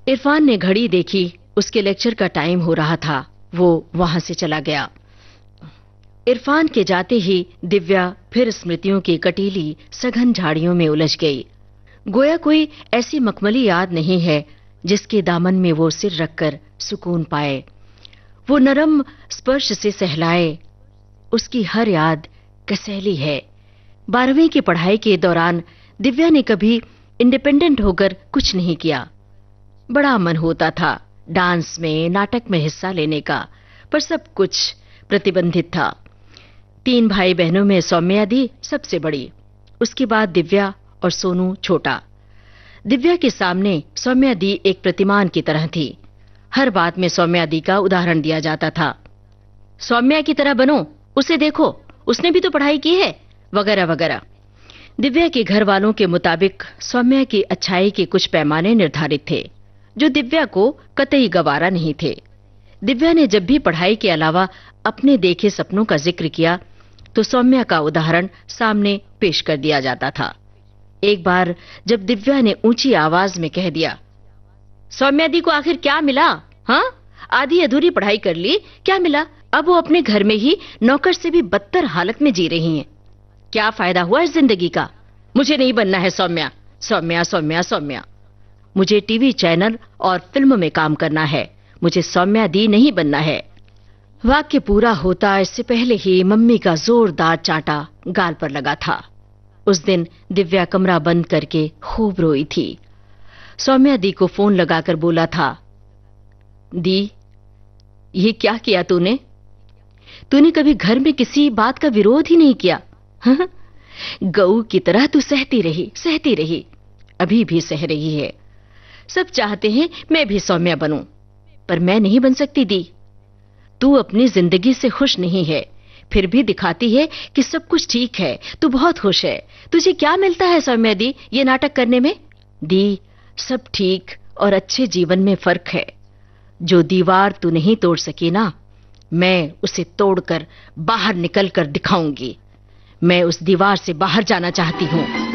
इरफान ने घड़ी देखी, उसके लेक्चर का टाइम हो रहा था। वो वहां से चला गया। इरफान के जाते ही दिव्या फिर स्मृतियों की कटीली सघन झाड़ियों में उलझ गई। गोया कोई ऐसी मखमली याद नहीं है जिसके दामन में वो सिर रखकर सुकून पाए, वो नरम स्पर्श से सहलाए। उसकी हर याद कसैली है। 12वीं की पढ़ाई के दौरान दिव्या ने कभी इंडिपेंडेंट होकर कुछ नहीं किया। बड़ा मन होता था डांस में, नाटक में हिस्सा लेने का, पर सब कुछ प्रतिबंधित था। 3 भाई बहनों में सौम्या दी सबसे बड़ी, उसके बाद दिव्या और सोनू छोटा। दिव्या के सामने सौम्या दी एक प्रतिमान की तरह थी। हर बात में सौम्या दी का उदाहरण दिया जाता था। सौम्या की तरह बनो, उसे देखो, उसने भी तो पढ़ाई की है, वगैरह वगैरह। दिव्या के घर वालों के मुताबिक सौम्या की अच्छाई के कुछ पैमाने निर्धारित थे, जो दिव्या को कतई गवारा नहीं थे। दिव्या ने जब भी पढ़ाई के अलावा अपने देखे सपनों का जिक्र किया तो सौम्या का उदाहरण सामने पेश कर दिया जाता था। एक बार जब दिव्या ने ऊंची आवाज में कह दिया, सौम्या दी को आखिर क्या मिला? हाँ, आधी अधूरी पढ़ाई कर ली, क्या मिला? अब वो अपने घर में ही नौकर से भी बदतर हालत में जी रही हैं। क्या फायदा हुआ इस जिंदगी का? मुझे नहीं बनना है सौम्या, सौम्या, सौम्या, सौम्या। मुझे टीवी चैनल और फिल्म में काम करना है, मुझे सौम्या दी नहीं बनना है। वाक्य पूरा होता इससे पहले ही मम्मी का जोरदार चांटा गाल पर लगा था। उस दिन दिव्या कमरा बंद करके खूब रोई थी। सौम्या दी को फोन लगाकर बोला था, दी, ये क्या किया तूने? तूने कभी घर में किसी बात का विरोध ही नहीं किया। हाँ? गऊ की तरह तू सहती रही, अभी भी सह रही है। सब चाहते हैं मैं भी सौम्या बनूं, पर मैं नहीं बन सकती दी। तू अपनी जिंदगी से खुश नहीं है, फिर भी दिखाती है कि सब कुछ ठीक है, तू बहुत खुश है। तुझे क्या मिलता है सौम्या दी ये नाटक करने में? दी, सब ठीक और अच्छे जीवन में फर्क है। जो दीवार तू नहीं तोड़ सकी ना, मैं उसे तोड़कर बाहर निकल कर दिखाऊंगी। मैं उस दीवार से बाहर जाना चाहती हूँ।